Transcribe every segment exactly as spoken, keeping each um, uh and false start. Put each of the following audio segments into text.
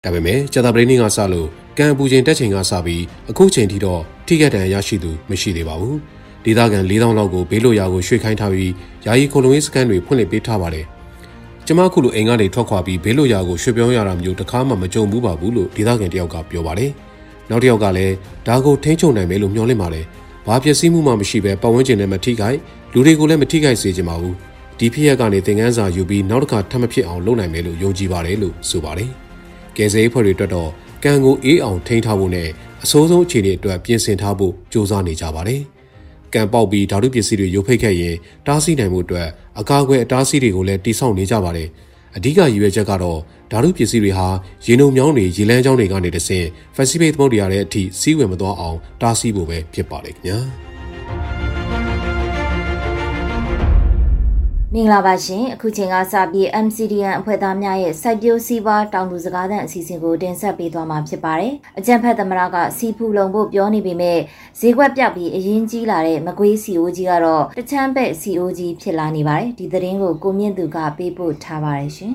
ဒါပေမဲ့ကြာသပတေးနေ့ကစလို့ကံအပူချိန်တက်ချိန်ကစပြီးအခုချိန်ထိတော့ထိခိုက်ဒဏ်ရာရရှိသူမရှိသေးပါဘူး။ဒေသခံ၄သောင်းလောက်ကိုဘေးလွတ်ရာကိုရွှေ့ခိုင်းထားပြီးယာယီခိုလုံရေးစခန်းတွေဖွင့်လှစ်ပေးထားပါတယ်။ကျမခုလိုအိမ်ကနေထွက်ခွာပြီးဘေးလွတ်ရာကိုရွှေ့ပြောင်းရတာမျိုးတစ်ခါမှမကြုံဘူးပါဘူးလို့ဒေသခံတယောက်ကပြောပါတယ်။နောက်တစ်ယောက်ကလည်းဒါကိုထိန်းချုပ်နိုင်မယ်လို့မျှော်လင့်ပါတယ်။ဘာပျက်စီးမှုမှမရှိဘဲပတ်ဝန်းကျင်နဲ့မထိခိုက်လူတွေကိုလည်းမထိခိုက်စေချင်ပါဘူး။ဒီဖြစ်ရပ်ကနေသင်ခန်းစာယူပြီးနောက်တစ်ခါထပ်မဖြစ်အောင်လုပ်နိုင်မယ်လို့ယုံကြည်ပါတယ်လို့ဆိုပါတယ်။ကယ်ဆယ်ရေးဖွဲ့တွေအတွက်တော့ကံကိုအေးအောင်ထိန်းထားဖို့နဲ့အဆိုးဆုံးအခြေအနေအတွက်ပြင်ဆင်ထားဖို့ကြိုးစားနေကြပါတယ်။ကံပေါက်ပြီးဓာတုပစ္စည်းတွေရုပ်ဖိတ်ခဲ့ရင်တားဆီးနိုင်မှုအတွက်အကာအကွယ်အတားဆီးတွေကိုလည်းတိစောက်နေကြပါတယ်။အဓိကရည်ရွယ်ချက်ကတော့ဓာတုပစ္စည်းတွေဟာရေနုံမြောင်းတွေရေလန်းချောင်းတွေကနေတဆင့် Pacific သမုဒ္ဒရာရဲ့အထိစီးဝင်မသွားအောင်တားဆီးဖို့ပဲဖြစ်ပါလိမ့်ခင်ဗျာ။မင်္ဂလာပါရှင်အခုချိန်ကစပြီး M C D N အဖွဲ့သားများရဲ့စိုက်ပျိုးစီးပွားတောင်သူစကားသံအစီအစဉ်ကိုတင်ဆက်ပေးသွားမှာဖြစ်ပါတယ်အကြံဖတ်သမရကစီဖူလုံဖို့ပြောနေပေမဲ့ဈေးကွက်ပြောက်ပြီးအရင်ကြီးလာတဲ့မကွေး C O G ကတော့တချမ်းပဲ့ C O G ဖြစ်လာနေပါတယ်ဒီသတင်းကိုကိုမြင့်သူကပေးပို့ထားပါတယ်ရှင်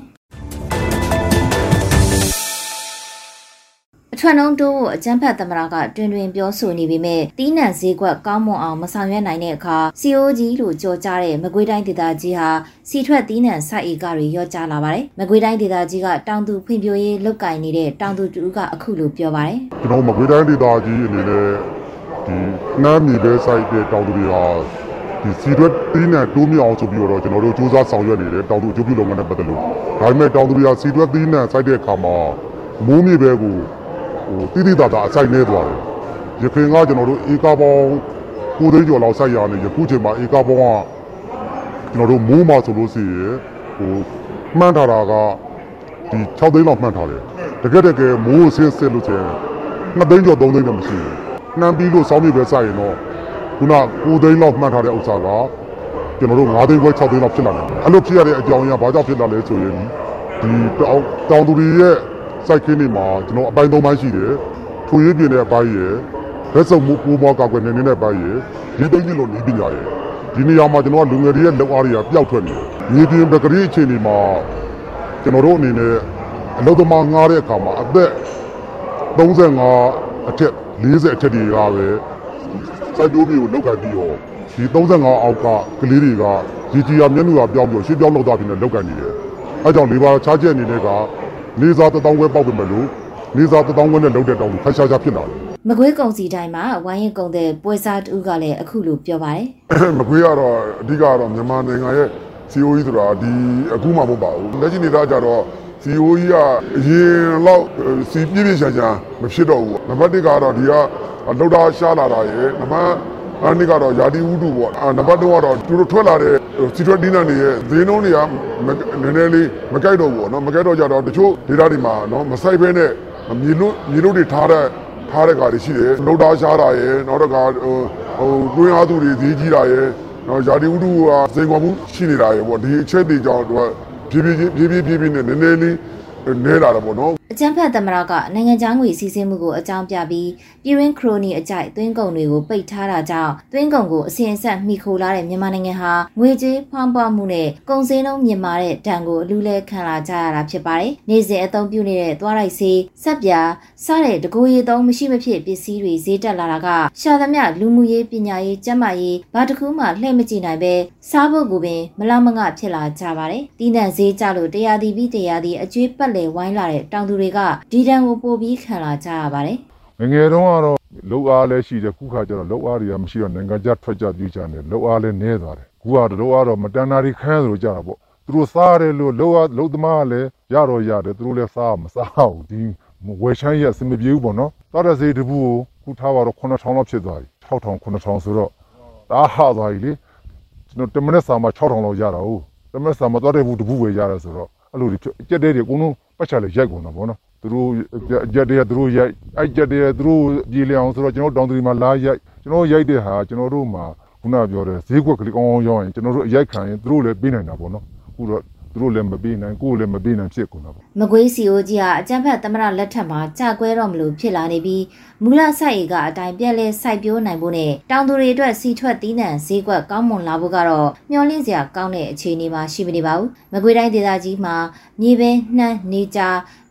အထွန်းလုံးတိုးကိုအကျန်းဖတ်သမရကတွင်တွင်ပြောဆိုနေပေမဲ့တီးနှံဈေးကွက်ကောင်းမွန်အောင်မဆောင်ရွက်နိုင်တဲ့အခါ C O G လို့ကြော်ကြားတဲ့မကွေးတိုင်းဒေသကြီးဟာစီထွက်တီးနှံစိုက်ဧကတွေရော့ကျလာပါတယ်။မကွေးတိုင်းဒေသကြီးကတောင်သူဖွံ့ဖြိုးရေးလုပ်ကိုင်နေတဲ့တောင်သူတူကအခုလိုပြောပါတယ်။ကျွန်တော်မကွေးတိုင်းဒေသကြီးအနေနဲ့ဒီနှမ်းမြေပဲစိုက်တဲ့တောင်သူတွေဟာဒီစီထွက်တီးနှံတိုးမြအောင်ဆိုပြီးတော့ကျွန်တော်တို့စူးစမ်းဆောင်ရွက်နေတယ်တောင်သူအကျိုးပြုလုပ်ငန်းနဲ့ပတ်သက်လို့ဒါပေမဲ့တောင်သူတွေကစီထွက်တီးနှံစိုက်တဲ့အခါမှာမိုးမြေပဲကိုဟိုတိတိတသာအစိုက်နေသွားတယ်။ရခိုင်ကကျွန်တော်တို့ဧကပေါင်းကိုသိန်းကျော်လောက်စိုက်ရနေရခုချိန်မှာဧကပေါင်းကကျွန်တော်တို့မိုးမှာဆိုလို့ရှိရင်ဟိုမှန်းထားတာကဒီ၆သိန်းလောက်မှန်းထားတယ်။တကယ်တကယ်မိုးကိုဆင်းစစ်လို့ဆိုရင်နှစ်သိန်းကျော်သုံးသိန်းတော့မရှိဘူး။နှမ်းပြီးလို့စောင်းမြေပဲစိုက်ရင်တော့ခုနကိုသိန်းလောက်မှန်းထားတဲ့ဥစ္စာကကျွန်တော်တို့၅သိန်းခွဲ၆သိန်းလောက်ဖြစ်လာတယ်။အဲ့လိုဖြစ်ရတဲ့အကြောင်းအရာဘာကြောင့်ဖြစ်လာလဲဆိုရင်ဒီတောင်သူတွေရဲ့စိုက်ခင်းတွေမှာကျွန်တော်အပိုင်းသုံးပိုင်းရှိတယ်။ထွေရေးပြင်းတဲ့အပိုင်းရယ်လက်စုပ်မှုပိုးပွားကောက်ွယ်နေနေတဲ့အပိုင်းရယ်ဒီသိန်းကြီးလိုနေပညာရယ်ဒီနေရာမှာကျွန်တော်ကလူငယ်တွေရဲ့လောက်အားတွေကပျောက်ထွက်နေတယ်။မြေပြင်ပကတိအခြေအနေမှာကျွန်တော်တို့အနေနဲ့အလုပ်သမားငားတဲ့အခါမှာအသက်သုံးဆယ့်ငါးအထက်လေးဆယ်အထက်တွေကပဲစိုက်ပျိုးမြေကိုလောက်ကန်ပြီးတော့ဒီသုံးဆယ့်ငါးအောက်ကကလေးတွေကဒီကြီးရမျက်နှာပြောင်းပြီးရှင်းပြောင်းလောက်သားပြီးနဲ့လောက်ကန်နေတယ်။အဲကြောင့်လေဘာချားချက်အနေနဲ့ကနေစားတထောင်ခွဲပေါက်ပြင်မယ်လို့နေစားတထောင်ခွဲနဲ့လောက်တဲ့တောင်ကိုဖတ်ရှားရှားဖြစ်လာတယ်မကွေးကုံစီတိုင်းမှာဝိုင်းရင်ကုံတဲ့ပွဲစားတူကလည်းအခုလိုပြောပါတယ်မကွေးကတော့အဓိကတော့မြန်မာနိုင်ငံရဲ့ C O E ဆိုတာဒီအခုမှမဟုတ်ပါဘူးလက်ရှိနေတာကြတော့ C O E ကအရင်လောက်စီပြည့်ပြည့်ချာချာမဖြစ်တော့ဘူးနံပါတ်တစ်ကတော့ဒီကလောက်တာရှားလာတာရယ်နံပါတ်အဲ့ဒီကတော့ယာတီဝုဒ္ဓပေါ့နံပါတ်သုံးကတော့သူတို့ထွက်လာတဲ့စီထွက်ဒီနာနေရဲ့ဈေးနှုန်းတွေကနည်းနည်းလေးမကြိုက်တော့ဘူးပေါ့နော်မကြိုက်တော့ကြတော့တချို့ဒေသတွေမှာနော်မဆိုင်ဘဲနဲ့မြေလို့မြေလို့တွေထားတဲ့ထားတဲ့ကားတွေရှိတယ်နှုတ်သားရှားတာရယ်နောက်တော့ကဟိုဟိုတွင်းအားသူတွေဈေးကြီးတာရယ်နော်ယာတီဝုဒ္ဓကစိန်ခေါ်မှုရှိနေတာရယ်ပေါ့ဒီအချက်တွေကြောင့်သူကဖြည်းဖြည်းဖြည်းဖြည်းဖြည်းဖြည်းနဲ့နည်းနည်းလေးနဲလာတယ်ပေါ့နော်အကြံဖတ်သမရကနိုင်ငံခြားငွေစီးဆင်းမှုကိုအကြောင်းပြပြီးပြည်ရင်းခရိုနီအကြိုက်သွင်းကုန်တွေကိုပိတ်ထားတာကြောင့်သွင်းကုန်ကိုအစဉ်အဆက်မှီခိုလာတဲ့မြန်မာနိုင်ငံဟာငွေကြေးဖောင်းပွားမှုနဲ့ကုန်စည်နှုန်းမြင့်မာတဲ့ဒဏ်ကိုအလူးလဲခံလာကြရတာဖြစ်ပါတယ်။နေ့စဉ်အသုံးပြုနေတဲ့သွားရိုက်ဆေးဆက်ပြာစတဲ့တကိုယ်ရည်သုံးမရှိမဖြစ်ပစ္စည်းတွေဈေးတက်လာတာကရှာသမျှလူမှုရေးပညာရေးကျန်းမာရေးဘာတစ်ခုမှလှည့်မကြည့်နိုင်ပဲစားဖို့ကိုပင်မလောက်မငဖြစ်လာကြပါတယ်။တီးနှံဈေးကျလို့တရားသည်ပြီးတရားသည်အကျွေးပတ်လည်ဝိုင်းလာတဲ့တောင်သူတွေကဒီတန်ကိုပို့ပြီးခံလာကြရပါတယ်။ငငယ်တုန်းကတော့လောက်အားလည်းရှိတယ်ခုခါကျတော့လောက်အားတွေကမရှိတော့နိုင်ငံခြားထွက်ကြပြေးကြတယ်လောက်အားလည်းနည်းသွားတယ်။ခုကတော့လောက်အားတော့မတန်တာတွေခန်းသလိုကြတာပေါ့။သူတို့စားတယ်လို့လောက်အားလောက်သမားလည်းရတော့ရတယ်သူတို့လည်းစားမစားဘူးဒီဝယ်ချမ်းရအစမပြေဘူးပေါ့နော်။တော်တဲ့စေးတပူကိုခုထားပါတော့ခုနှစ်ထောင်လောက်ဖြစ်သွားပြီ။ခြောက်ထောင်ခုနှစ်ထောင်ဆိုတော့ဒါဟာသွားပြီလေ။ကျွန်တော်တမနက်စာမှာခြောက်ထောင်လောက်ရတာဟုတ်။တမနက်စာမှာတော်တဲ့ဘူးတပူပဲရတယ်ဆိုတော့အဲ့လိုဒီကြက်တဲ့တွေအကုန်လုံးပတ်ချလေရိုက်ကုန်တာပေါ့နော်သူတို့ကြက်တဲ့သူတို့ရိုက်အဲ့ကြက်တဲ့သူတို့ပြေးလျအောင်ဆိုတော့ကျွန်တော်တောင်သူတွေမှာလာရိုက်ကျွန်တော်ရိုက်တဲ့ဟာကျွန်တော်တို့မှာခုနပြောတဲ့ဈေးကွက်ကလေးကောင်းကောင်းရောင်းရင်ကျွန်တော်တို့အရိုက်ခံရင်သူတို့လည်းပေးနိုင်တာပေါ့နော်အခုတော့သူတို့လည်းမပေးနိုင်ကိုယ်လည်းမပေးနိုင်ဖြစ်ကုန်တာပေါ့မကွေးစီအိုကြီးဟာအကြံဖတ်သမရလက်ထက်မှာကြာကွဲတော့မလို့ဖြစ်လာနေပြီးမူလစိုက်ဧကအတိုင်းပြက်လဲစိုက်ပျိုးနိုင်ဖို့နဲ့တောင်သူတွေအတွက်စီထွက်တီးနှံဈေးကွက်ကောင်းမွန်လာဖို့ကတော့မျှော်လင့်စရာကောင်းတဲ့အခြေအနေမှာရှိမနေပါဘူးမကွေးတိုင်းဒေသကြီးမှာမြေပဲနှမ်းနေကြ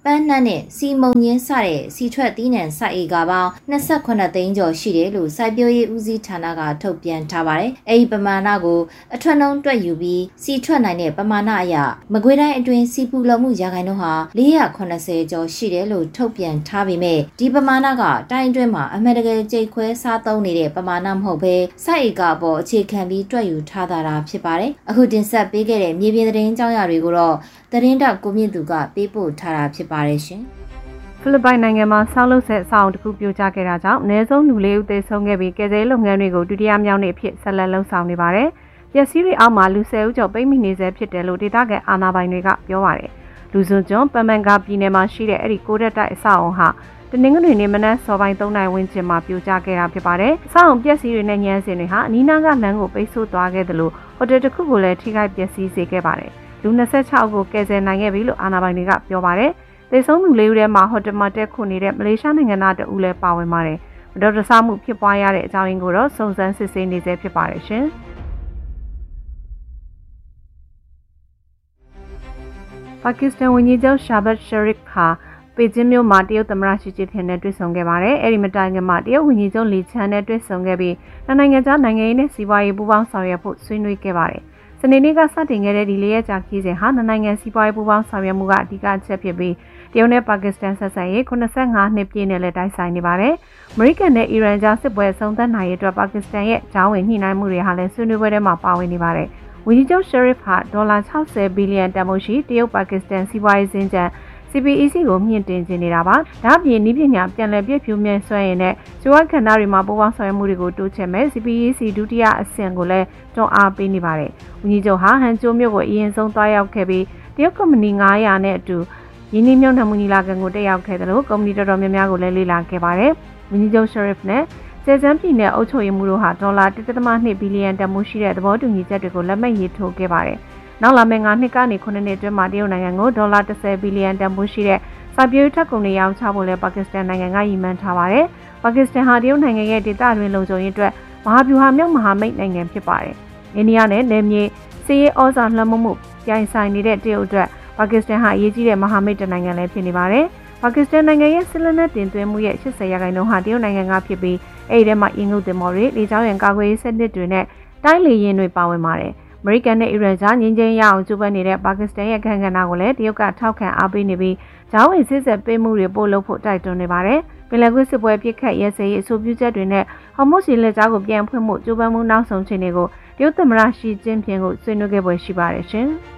ပန်းနှံနဲ့စီမုံညင်းစတဲ့စီထွက်သီးနှံစိုက်ဧကပေါင်း၂၈သိန်းကျော်ရှိတယ်လို့စိုက်ပျိုးရေးဦးစီးဌာနကထုတ်ပြန်ထားပါတယ်။အဲဒီပမာဏကိုအထွက်နှုန်းတွက်ယူပြီးစီထွက်နိုင်တဲ့ပမာဏအရမကွေးတိုင်းအတွင်းစီပူလုံမှုရာခိုင်နှုန်းဟာ၄၇၀ကျော်ရှိတယ်လို့ထုတ်ပြန်ထားပေမဲ့ဒီပမာဏကတိုင်းအတွင်းမှာအမှန်တကယ်ကြိတ်ခွဲစားသုံးနေတဲ့ပမာဏမဟုတ်ဘဲစိုက်ဧကပေါ်အခြေခံပြီးတွက်ယူထားတာဖြစ်ပါတယ်။အခုတင်ဆက်ပေးခဲ့တဲ့မြေပြင်သတင်းကြောင်းရာတွေကိုတော့သတင်းတောက်ကိုမြင့်သူကပေးပို့ထားတာဖြစ်ပါတယ်ရှင်။ဖိလစ်ပိုင်နိုင်ငံမှာဆောက်လုပ်ဆဲအဆောက်အဦတစ်ခုပြိုကျခဲ့တာကြောင့်အနည်းဆုံးလူလေးဦးသေဆုံးခဲ့ပြီးကယ်ဆယ်ရေးလုပ်ငန်းတွေကိုဒုတိယမြောက်နေ့အဖြစ်ဆက်လက်လုပ်ဆောင်နေပါတယ်။ပျက်စီးတွေအောက်မှာလူဆယ်ဦးကျော်ပိတ်မိနေဆဲဖြစ်တယ်လို့ဒေသခံအာဏာပိုင်တွေကပြောပါတယ်။လူစွန်ကျွန်းပမန်ကာပြည်နယ်မှာရှိတဲ့အဲ့ဒီကိုရက်တိုက်အဆောက်အဦဟာတနင်္ဂနွေနေ့မနက်စောပိုင်း၃နာရီဝန်းကျင်မှာပြိုကျခဲ့တာဖြစ်ပါတယ်။အဆောက်အဦပျက်စီးတွေနဲ့ညှမ်းစင်တွေဟာအနီးနားကလမ်းကိုပိတ်ဆို့သွားခဲ့တယ်လို့ဟိုတယ်တစ်ခုကိုလည်းထိခိုက်ပျက်စီးစေခဲ့ပါတယ်။လူ၂၆ဦးကိုကယ်ဆယ်နိုင်ခဲ့ပြီလို့အာဏာပိုင်တွေကပြောပါတယ်။သေဆုံးသူလေးဦးထဲမှာဟိုတယ်မှာတက်ခုနေတဲ့မလေးရှားနိုင်ငံသားတဦးလည်းပါဝင်ပါတယ်။မတော်တဆမှုဖြစ်ပွားရတဲ့အကြောင်းရင်းကိုတော့စုံစမ်းစစ်ဆေးနေဆဲဖြစ်ပါတယ်ရှင်။ပါကစ္စတန်ဝန်ကြီးချုပ်ရှာဘတ်ရှရစ်ဟာပေကျင်းမြို့မှာတရုတ်သမ္မတရှီကျင်းဖျင်နဲ့တွေ့ဆုံခဲ့ပါတယ်။အဲဒီမတိုင်ခင်မှာတရုတ်ဝန်ကြီးချုပ်လီချန်နဲ့တွေ့ဆုံခဲ့ပြီးနိုင်ငံခြားနိုင်ငံရေးနဲ့စီးပွားရေးပူးပေါင်းဆောင်ရွက်ဖို့ဆွေးနွေးခဲ့ပါတယ်။စနေနေ့ကစတင်ခဲ့တဲ့ဒီလေးရက်ကြာခီးစဉ်ဟာနိုင်ငံစီးပွားရေးပူးပေါင်းဆောင်ရွက်မှုကအဓိကအချက်ဖြစ်ပြီးတရုတ်နဲ့ပါကစ္စတန်ဆက်ဆံရေး၇၅နှစ်ပြည့်နဲ့လည်းတိုက်ဆိုင်နေပါတယ်။အမေရိကန်နဲ့အီရန်ကြားစစ်ပွဲအဆုံးသတ်နိုင်ရေးအတွက်ပါကစ္စတန်ရဲ့ဂျောင်းဝင်ညှိနှိုင်းမှုတွေဟာလည်းဆွေးနွေးပွဲထဲမှာပါဝင်နေပါတယ်။ဝန်ကြီးချုပ်ရှရစ်ဟာဒေါ်လာ၆၀ဘီလီယံတန်ဖိုးရှိတရုတ်ပါကစ္စတန်စီးပွားရေးစင်ကြံC P E C ကိုမြင့်တင်ခြင်းနေတာပါ။ဒါ့အပြင်နည်းပညာပြန်လည်ပြည့်ဖြူမြဲဆွဲရင်နဲ့ကျွမ်းကဏ္ဍတွေမှာပူးပေါင်းဆောင်ရွက်မှုတွေကိုတိုးချဲ့မယ် C P E C ဒုတိယအဆင့်ကိုလည်းတွန်းအားပေးနေပါတယ်။ဝန်ကြီးချုပ်ဟာဟန်ကျိုမြို့ကိုအရင်ဆုံးသွားရောက်ခဲ့ပြီးတရုတ်ကုမ္ပဏီ၅ရာနဲ့အတူယင်းနှိမ့်မြုံနှံမှုညီလာခံကိုတက်ရောက်ခဲ့တယ်လို့ကုမ္ပဏီတော်တော်များများကိုလည်းလေ့လာခဲ့ပါတယ်။ဝန်ကြီးချုပ်ရှရစ်နဲ့ကျဲကျန်းပြည်နယ်အုပ်ချုပ်ရေးမှူးတို့ဟာဒေါ်လာ၁.၂ဘီလီယံတန်ဖိုးရှိတဲ့သဘောတူညီချက်တွေကိုလက်မှတ်ရေးထိုးခဲ့ပါတယ်။နောက်လာမယ့်၅နှစ်ကနေခုနှစ်နှစ်အတွင်းမှာတရုတ်နိုင်ငံကိုဒေါ်လာ၁၀ဘီလီယံတန်ဖိုးရှိတဲ့စာပြေးထက်ကုန်တွေရောင်းချဖို့လည်းပါကစ္စတန်နိုင်ငံကရည်မှန်းထားပါတယ်။ပါကစ္စတန်ဟာတရုတ်နိုင်ငံရဲ့ဒေသတွင်းလုံခြုံရေးအတွက်မဟာဗျူဟာမြောက်မဟာမိတ်နိုင်ငံဖြစ်ပါတယ်။အိန္ဒိယနဲ့နယ်မြေစစ်ရေးဩဇာလွှမ်းမိုးမှုပြိုင်ဆိုင်နေတဲ့တရုတ်အတွက်ပါကစ္စတန်ဟာအရေးကြီးတဲ့မဟာမိတ်နိုင်ငံလည်းဖြစ်နေပါတယ်။ပါကစ္စတန်နိုင်ငံရဲ့စစ်လက်နက်တင်သွင်းမှုရဲ့၈၀ရာခိုင်နှုန်းဟာတရုတ်နိုင်ငံကဖြစ်ပြီးအဲ့ဒီထဲမှာအင်္ဂုတ်တင်မော်တွေလေကြောင်းရန်ကာကွယ်ရေးစနစ်တွေနဲ့တိုင်းလေယာဉ်တွေပါဝင်ပါတယ်။အမေရိကန်နဲ့အီရန်ကြားငြင်းချင်းရအောင်ကြိုးပမ်းနေတဲ့ပါကစ္စတန်ရဲ့ခံကဏ္ဍကိုလည်းတရုတ်ကထောက်ခံအားပေးနေပြီးဂျောင်းဝင်စစ်ဆက်ပေးမှုတွေပို့လုပ်ဖို့တိုက်တွန်းနေပါတယ်။ပင်လယ်ကွေ့စစ်ပွဲပြစ်ခတ်ရဲစဲရေးအဆိုပြုချက်တွေနဲ့ဟော်မုတ်စီလက်ကြားကိုပြန်ဖွင့်မှုကြိုးပမ်းမှုနောက်ဆုံးချိန်တွေကိုတရုတ်သမ္မတရှီကျင်းဖျင်ကိုဆွေးနွေးခဲ့ပွဲရှိပါတယ်ရှင်။